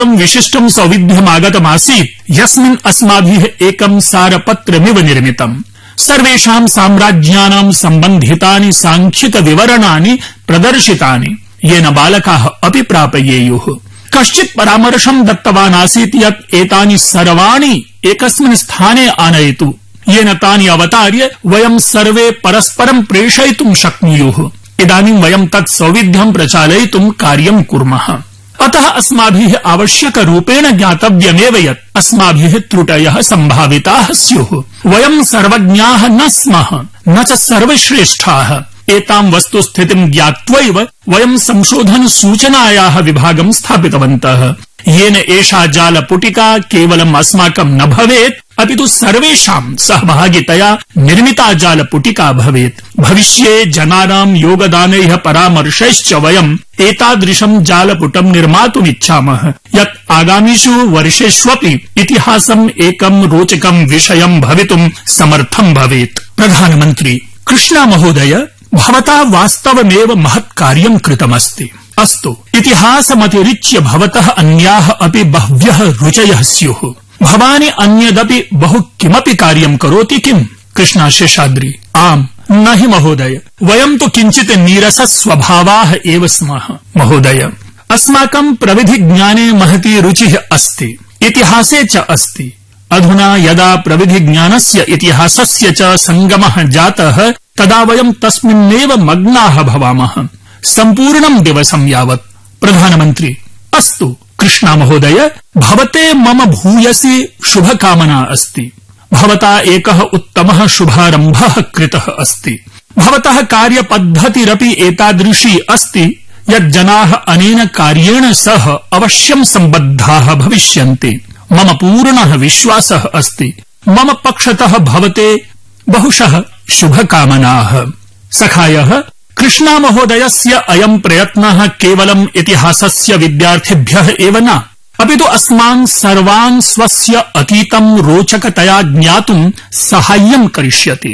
विशिष्टं सौविध्यमागतमासीत् यस्मिन् अस्माभिः एकं सारपत्रमिव निर्मितम्। सर्वेषां साम्राज्यानां सम्बन्धितानि सांख्यिक विवरणानि प्रदर्शितानि, येन बालकाः अपि प्रापयेयुः। कश्चित् परामर्शं दत्तवान् आसीत् यत् एतानि सर्वाणि एकस्मिन् स्थाने आनयतु, येन तानि अवतार्य वयं सर्वे परस्परं प्रेषयितुं शक्नुयुः। इदानीं वयं तत् सौविध्यं प्रचालयितुं कार्यं कुर्मः। अतः अस्माभिः आवश्यकरूपेण ज्ञातव्यमेव यत् अस्माभिः त्रुटयः सम्भाविताः स्युः। वयं सर्वज्ञाः न स्मः, न च सर्वश्रेष्ठाः। एतां वस्तुस्थितिं ज्ञात्वैव वयं संशोधन सूचनायाः विभागं स्थापितवन्तः, येन एषा जालपुटिका केवलम् अस्माकं न भवेत्, अपि तु सर्वेषां सहभागितया निर्मिता जालपुटिका भवेत्। भविष्ये जनानां योगदानैः परामर्शैश्च वयम् एतादृशं जालपुटं निर्मातुमिच्छामः यत् आगामिषु वर्षेष्वपि इतिहासम् एकं रोचकं विषयं भवितुं समर्थं भवेत्। प्रधानमन्त्री कृष्णा महोदय, भवता वास्तवमेव महत् कार्यं कृतमस्ति। अस्तु, इतिहासमतिरिच्य भवतः अन्याः अपि बह्व्यः रुचयः स्युः। भवानि अन्यदपि बहु किमपि कार्यं करोति किम्? कृष्णा शेषाद्रि: आम्, न हि महोदय, वयं तु किञ्चित् नीरसस्वभावाः एव स्मः। महोदय, अस्माकं प्रविधिज्ञाने महती रुचिः अस्ति, इतिहासे च अस्ति। अधुना यदा प्रविधिज्ञानस्य इतिहासस्य च सङ्गमः जातः, तदा वयं तस्मिन्नेव मग्नाः भवामः सम्पूर्णं दिवसं यावत्। प्रधानमन्त्री: अस्तु कृष्णा महोदय, भवते मम भूयसी शुभकामना अस्ति। भवता एकः उत्तमः शुभारम्भः कृतः अस्ति। भवतः कार्यपद्धतिरपि एतादृशी अस्ति यत् जनाः अनेन कार्येण सह अवश्यं सम्बद्धाः भविष्यन्ति। मम पूर्णः विश्वासः अस्ति। मम पक्षतः भवते बहुशः शुभकामनाः। सखायः, कृष्णा महोदयस्य अयं प्रयत्नः केवलम् इतिहासस्य विद्यार्थिभ्यः एव न, अपि तु अस्मान् सर्वान् स्वस्य अतीतं रोचकतया ज्ञातुं साहाय्यं करिष्यति।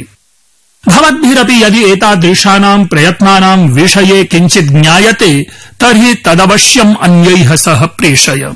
भवद्भिरपि यदि एतादृशानां प्रयत्नानां विषये किञ्चित् ज्ञायते तर्हि तदवश्यम् अन्यैः सह प्रेषय।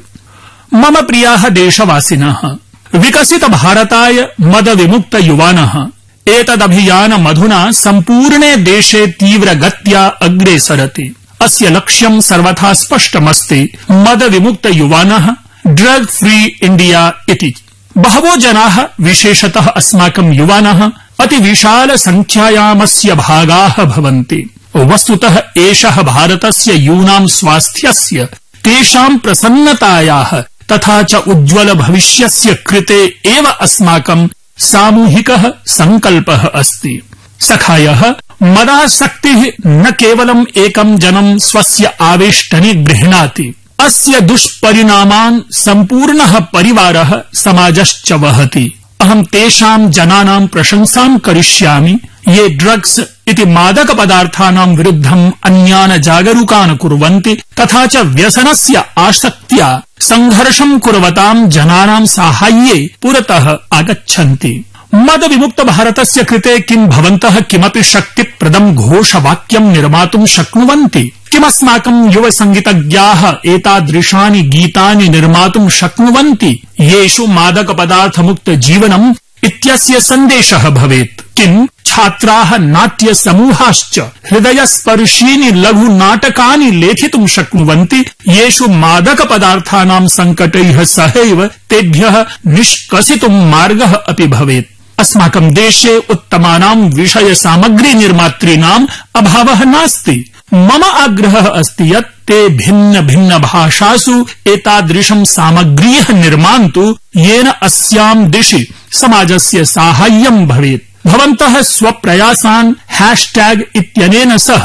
मम प्रियाः देशवासिनः, विकसित भारताय मदविमुक्त युवानः, एतदभियानमधुना सम्पूर्णे देशे तीव्रगत्या अग्रे सरति। अस्य लक्ष्यं सर्वथा स्पष्टमस्ति, मदविमुक्त युवानः, ड्रग फ्री इंडिया इति। बहवो जनाः, विशेषतः अस्माकं युवानः, अतिविशाल संख्यायामस्य भागाः भवन्ति। वस्तुतः एषः भारतस्य यूनां स्वास्थ्यस्य, तेषां प्रसन्नतायाः तथा च उज्ज्वल भविष्यस्य कृते एव अस्माकं सामूहिकः संकल्पः अस्ति। सखायः, मदासक्तिः न केवलम् एकं जनं स्वस्य आवेष्टने गृह्णाति, अस्य दुष्परिणामान् सम्पूर्णः परिवारः, समाजश्च वहति। अहं तेषां जनानां प्रशंसां करिष्यामि ये ड्रग्स इति मादक पदार्थानां विरुद्धम् अन्यान् जागरूकान् कुर्वन्ति, तथा च व्यसनस्य आसक्त्या संघर्षं कुर्वतां जनानां साहाय्ये पुरतः आगच्छन्ति। मदविमुक्त भारतस्य कृते किं भवन्तः किमपि शक्तिप्रदं घोषवाक्यं निर्मातुं शक्नुवन्ति? किमस्माकं युवसङ्गीतज्ञाः एतादृशानि गीतानि निर्मातुं शक्नुवन्ति येषु मादकपदार्थमुक्त जीवनम् इत्यस्य सन्देशः भवेत्? किं छात्राः नाट्यसमूहाश्च हृदयस्पर्शीनि लघु नाटकानि लेखितुं शक्नुवन्ति येषु मादकपदार्थानां सङ्कटैः सहैव तेभ्यः निष्कसितुं मार्गः अपि भवेत्? अस्माकं देशे उत्तमानां विषय सामग्री निर्मातॄणाम् अभावः नास्ति। मम आग्रहः अस्ति यत् ते भिन्न भिन्न भाषासु एतादृशं सामग्रीः निर्मान्तु येन अस्यां दिशि समाजस्य साहाय्यं भवेत्। भवन्तः स्वप्रयासान् हैशटैग इत्यनेन सह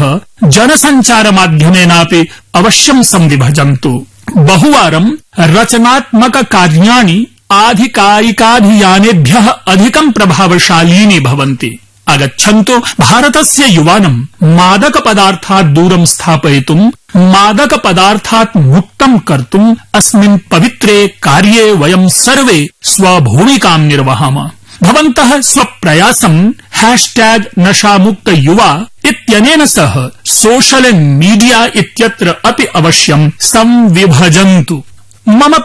जनसञ्चारमाध्यमेनापि अवश्यं संविभजन्तु। बहुवारं रचनात्मक कार्याणि आधिकारिकाभियानेभ्यः अधिकं प्रभावशालीनि भवन्ति। आगच्छन्तु भारतस्य युवानं मादक पदार्थात् दूरं स्थापयितुं, मादक पदार्थात् मुक्तं कर्तुं अस्मिन् पवित्रे कार्ये वयं सर्वे स्वभूमिकां निर्वहाम। भवन्तः स्वप्रयासं हैशटैग नशामुक्त युवा इत्यनेन सह सोशल मीडिया इत्यत्र अपि अवश्यं संविभजन्तु। मम